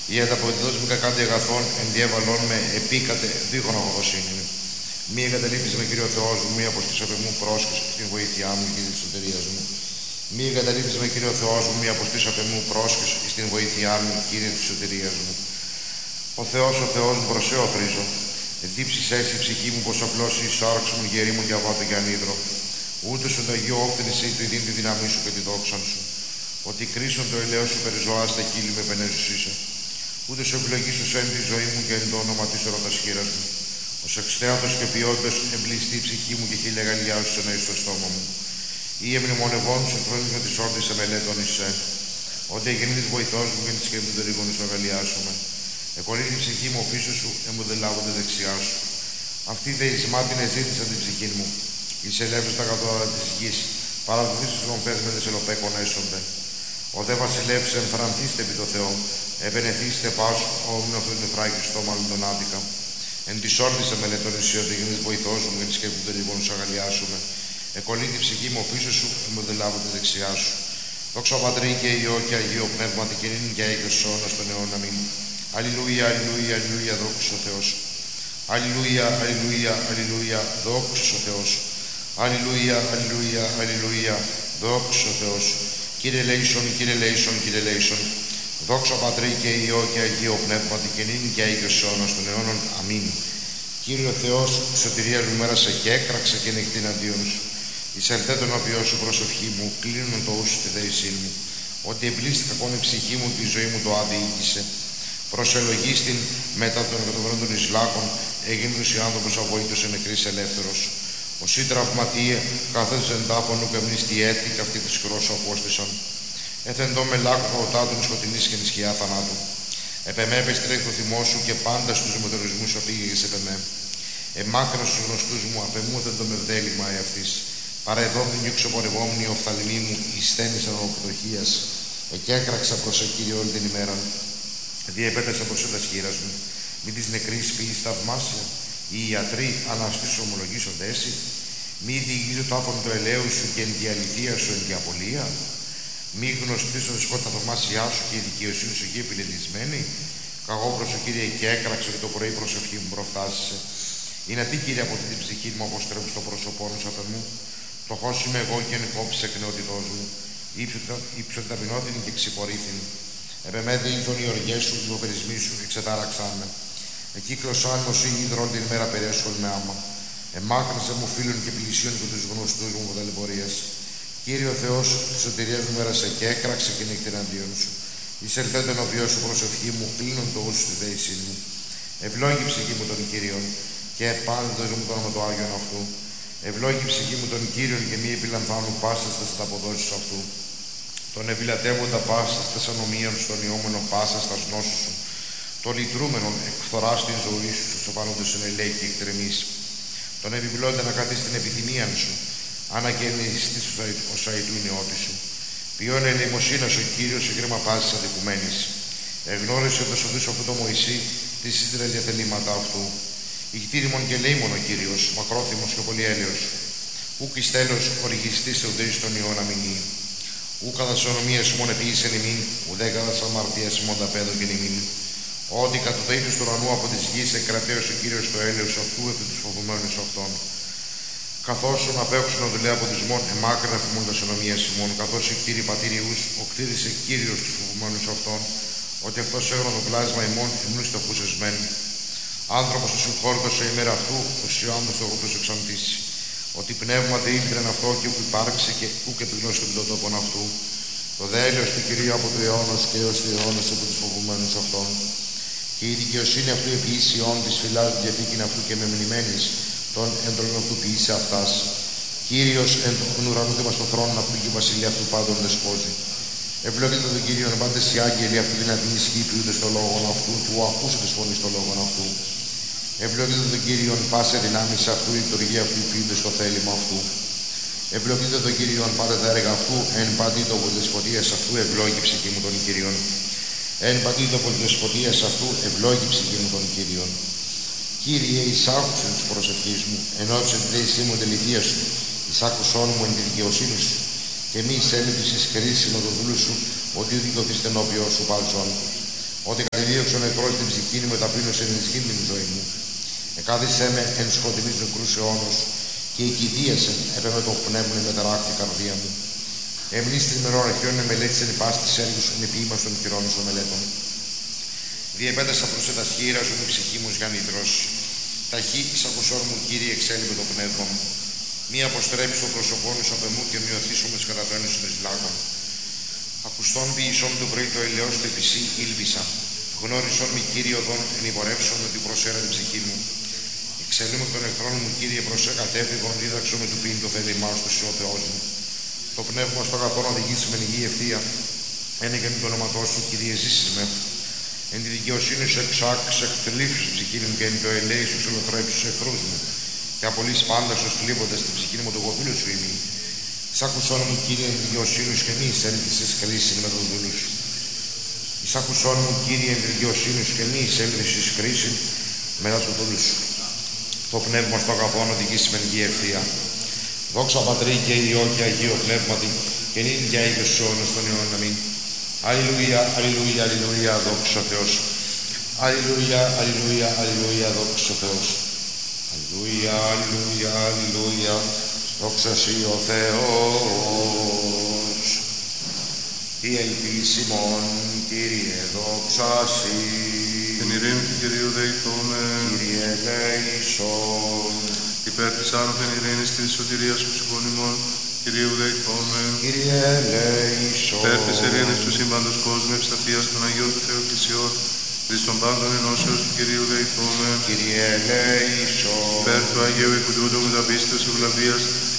Η ανταποδιδός μη κακάντε αγαθών, ενδιέβαλών με επίκατε δίχων αγωγοσύνη. Μη εγκαταλείπεις με Κύριο Θεός μου, μη αποστήσατε μου πρόσχεση στην βοήθειά μου και της σωτηρίας μου. Μη εγκαταλείπεις με Κύριο Θεός μου, μη αποστήσατε μου πρόσχεση στην βοήθειά μου, Κύριε της σωτηρίας μου. Ο Θεός μου προσέω θρίζω. Δίψεις έσυ η ψυχή μου, πως απλώσει η σάρξη μου, γερή μου και αβάτω και ανίδρο. Ούτε στον Αγίο όφθενησε του ειδήν τη δύναμή σου και τη δόξα σου. Ότι κρίσον το ελαιό σου περιζωά στα κύλη με πενέζους είσαι. Ούτε σου επιλογή σου σέν τη ζωή μου και εν το όνομα τη ορατά χείρα μου. Ως εξτέατος και ποιότητας εμπλιστεί η ψυχή μου και χίλια γαλλιά σου εννοεί στο στόμα μου. Ή εμνημονευών σου τρώνεις με τις όρτες σε μελέτων εισέ. Ότι εγεννήτης βοηθός μου και τη σκέπτη των ρίγων σου αγαλιάσουμε. Εκολύτει η ψυχή μου πίσω σου, εμμοδελάβονται δεξιά σου. Αυτή δε εις μάτιν εζήτησαν την ψυχή μου. Εις ελεύθερος τα κατώδα της γης. Παραδοθείς τους μομπές με τις ελοπέκων έσονται. Ο δε βασιλεύς εμφρανθήστε επί το Θεό. Επενεθήστε πάσου, όμοινο του νεφράκη στο μάλλον τον άδικα. Εν τη όρτισε μελετών εσύ ότι γίνεις βοηθός μου και τη σκέπτη των ρίγων σου αγαλιάσουμε. Εκολύτει η ψυχή μου πίσω σου, εμμοδελάβονται δεξιά σου. Δόξα Πατρί και Υιό και Αγίο Πνεύματι και νυν και αίγιος αιώνας των αιώνων αμήν. Αλληλούια, αλληλούια, αλληλούια, δόξα ο Θεός. Αλληλούια, αλληλούια, αλληλούια, δόξα ο Θεός. Αλληλούια, αλληλούια, αλληλούια, δόξα ο Θεός. Κύριε λέησον, Κύριε λέησον, Κύριε λέησον. Δόξα Πατρί και Υιό και Αγίο Πνεύματι και νυν και αίγιος αιώνας των αιώνων αμήν. Κύριε ο Θεός, σωτηρία μου μέρασε και έκραξε και νυχτήν αντίον σου. Εισελθέ τον οποίος σου προσευχή μου, κλείνουν το ούσου τη δεησή μου. Ότι εμπλήστη κακόν η ψυχή μου, τη ζωή μου το αδιοίκησε. Προσελογίστην μετά των εκατομμύρων των Ισλάκων, έγινε του άνθρωπος αβοήτως νεκρής ελεύθερος. Ο σύ τραυματίε, καθώς εν τάφων ουκ εμνίστη έτη, και αυτή τη κρόσο απόστησαν. Εθεντώ με λάκκο καωτάτων σκοτεινής και νησχιά θανάτου. Επεμέ επιστρέφει το θυμό σου και πάντα στους μετεωρισμούς απήγηγες επεμέ. Εμάκραν στους γνωστούς μου, απεμούθεν το με βδέλημα εαυτής. Παραεδόμνη και εξωπορευόμνη οφθαλμή μου, εις θέμης ανοπτωχίας. Εκέκραξα προς Κύριε όλη την ημέρα. Διεπέτασα προς τα χείρας μου. Μη της νεκρής ποιής θαυμάσια. Οι ιατροί αναστήσω ομολογήσονται εσύ. Μη διηγήσω το άφωνο του ελαίου σου και εν τη αληθεία σου εν τη απολία. Μη γνωστήσω τη σκότα θαυμάσια σου και η δικαιοσύνη σου εκεί επιλετισμένη. Καγώ προς ο Κύριε και έκραξε και το πρωί προσευχή μου προφθάσισε. Είναι τι Κύριε από αυτή την ψυχή μου αποστρέψει στο πρόσωπό μου σαν μου. Φτωχός είμαι εγώ και εν κόψει εκνεότητός μου. Ήψον ταπεινώθην και ξυπορήθην. Επεμέδε ήλθον οι οργές σου, οι υποπερισμοί σου, εξετάραξάν με. Εκεί κλωσάν μου ή υδρών την ημέρα περέσχον με άμα. Εμάκρασε μου φίλων και πλησίων και τους γνωστούς μου ταλαιπωρίας. Κύριε ο Θεός, τη σωτηρία μου μέρασε και έκραξε και νύχτην αντίον σου. Εισελθέ τον οποίο σου προσευχή μου, κλείνον το ούσου στη δέησή μου. Ευλόγη ψυχή μου των Κύριων και επάνδος μου το όνομα του Άγιον αυτού. Ευλόγη ψυχή μου των Κύριων και μη επιλαμβάνουν πάσα στα ανταποδόσεις αυτού. Τον ευηλατεύοντα πάσα στα ανομίαν στον ιόμενο πάσα στα γνώσου σου. Τον λυτρούμενον εκφθορά στην ζωή σου, στο πάντοτε εν ελέη και εκτρεμής. Τον επιπλώντα να κάθει στην επιθυμία σου, αναγεννηστής ο σαϊτού νεότη σου. Ποιόν ελεημοσύνας ο Κύριος η γρήμα πάσης αδικουμένης. Εγνώρισε το σωδούς αυτού το Μωυσή, τη σύντρα διαθελήματα αυτού. Ηχτήριμον και λέημον ο Κύριος, μακρόθυμος και πολυέλεος. Ούκ εις τέλος οργιστής ουδέης των ιών αμυνή. Ου κατά της ονομίας μον επίησεν ημίν, ουδέ κατά της αμαρτίας μον τα πέδο και ημίν. Ότι κατ' το ύψος του ουρανού από της γης εκκρατέως ο Κύριος το έλεος αυτού επί τους φοβουμένους αυτών. Καθώς ον απέχουσον οδηλέα από της μον εμάκρυνα θυμούν τα ονομίας ημών, καθώς οι Κύριοι πατήριους, ο κτήρισε Κύριος τους φοβουμένους αυτών, ότι αυτός έγνω το πλάσμα ημών εμνούς το χουσεσμέν. Άνθρωπος ο συγχώρητος ημέρα αυτού, ο σιόντος το γουτούς εξαντήσει. Ότι πνεύμα δε ήλθεν αυτό και ουκ υπάρξει και ουκ επιγνώσει τον τόπον αυτού. Το δε έλεος του Κυρίου από του αιώνος και έως του αιώνος από τους φοβουμένους αυτών. Και η δικαιοσύνη αυτού επί ίσιον της φυλάς του διαθήκην αυτού και μεμνημένης των έντρων αυτού ποιήσε αυτάς. Κύριος εν τον ουρανού και μας το θρόνο αυτού και η βασιλεία αυτού πάντων δεσπόζει. Ευλογείτε τον Κύριον πάντες οι άγγελοι αυτού δυνατοί ισχύει ποιούνται στο λόγο αυτού, του ακούσετε τη φωνή στο λόγο αυτού. Ευλογείτε τον Κύριον πάσε δυνάμεις αυτού, η λειτουργία αυτού ποιούνται στο θέλημα αυτού. Ευλογείτε τον Κύριον πάντα τα έργα αυτού, εν παντή το δεσποτείας αυτού, ευλόγη ψυχή μου των Κύριων. Εν παντή το δεσποτείας αυτού, ευλόγη ψυχή μου των Κύριων. Κύριε, εισάκουσε τους προσευχής μου, ενώπισε τη δέησή μου τεληθεία σου, εισάκουσόν μου εν τη δικαιοσύνη σου, και μη εισέλθεις εις κρίση συνοδοδούλου σου, ότι ο δικαιωθείς ενώπιον σου πάλσον. Ότι κατεδίωξε ο νεκρός την ψυχή μου, ταπείνωσε την σκήνη μου ζωή μου. Εκάθισέ με εν σκοτεινής νεκρούς αιώνος και οικηδίασεν έπε με το πνεύμα με ταράχτη καρδία μου. Εμνείς την ημερών αρχαίων εμελέτησεν η πάστη της έργους εν επίημας των χειρών των μελέτων. Διεπέτασα προς τα σχήρα σου, η ψυχή μου για νητρώσει. Ταχύ ξακουσών μου, Κύριε, εξέλιπε με το πνεύμα μου. Μη αποστρέψει το πρόσωπό σου απ' εμού και μειωθήσω με τις καταφραίνεις του λάγων. Ακουστών ποιησών του πρωί το ελαιός του επισή ήλπισα. Γνώρισον μη, Κύριε, οδόν ενυπορεύσον ότι προσέρα την ψυχή μου. Εξελούμε εκ των εχθρών μου, Κύριε, προσέ κατέφυγον, δίδαξο με του πίν το θέλημά σου, ο Θεός μου. Το πνεύμα στο αγαθόν οδηγήσει με υγεία ευθεία. Ένεγεν το όνοματό σου, Κύριε, ζήσεις με. Εν τη δικαιοσύνη σου εξθλίψου την ψυχή μου και εν το ελέη σου ελευθερέψου του εχθρούς μου. Και απολύς πάντα σου θλίβοντας την ψυχή μου το κοπήλιο σου ημί. Εισάκουσόν μου, Κύριε, εν τη δικαιοσύνη σου και μη εισέλθεις κρίση με τον δούλου σου. Εισάκουσόν μου, Κύριε, εν τη δικαιοσύνη σου και μη εισέλθεις κρίση μετά του δούλου σου. Το πνεύμα στο αγαθόν οδηγήσει με υγεία ευθεία. Δόξα Πατρί και Υιό και Αγίο Πνεύματι, και νυν και αίγιος αιώνας των αιώνων. Αμήν. Αλληλούια, αλληλούια, αλληλούια, δόξα Θεός. Αλληλούια, αλληλούια, αλληλούια, δόξα Θεός. Αλληλούια, αλληλούια, αλληλούια, δόξα Συ ο Θεός. Η ελπίσιμον, Κύριε, δόξα Συ. Την ειρήνη του Κυρίου δεηθόμεν. Κύριε, ελέησον. Υπέρ της άνωθεν ειρήνης και της σωτηρίας του ψυχών ημών, Κυρίου δεηθόμεν. Κύριε, ελέησον. Υπέρ της ειρήνης του σύμπαντος κόσμου, ευσταθείας των Αγίων του Θεού Εκκλησιών, δις των πάντων ενώσεως του Κυρίου δεηθόμεν. Κύριε, ελέησον. Υπέρ του Αγίου Οικουτούτου με τα πίστεως ευλαβίας,